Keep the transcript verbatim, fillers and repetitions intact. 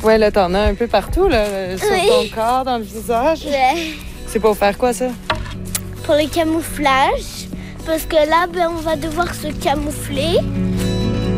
Ouais, là, t'en as un peu partout, là, sur Oui. ton corps, dans le visage. Ouais. C'est pour faire quoi, ça? Pour le camouflage. Parce que là, ben, on va devoir se camoufler.